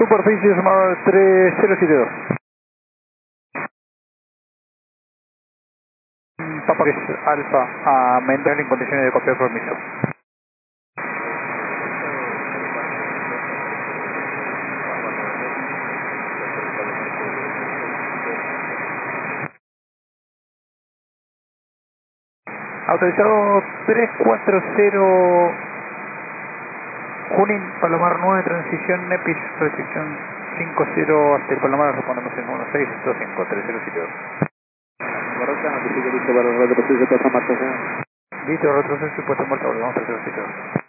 Superficie sumar 3072. Papa Chris Alfa a Mendoza en condiciones de copia de permiso. Autorizado 340 Junín, Palomar 9, transición Nepis, restricción 50 hasta el Palomar, respondemos en 1625-3072. Correcta, notifique listo para el retroceso, pasa marcha. Listo, retroceso y puesto en marcha, volvemos a 3072.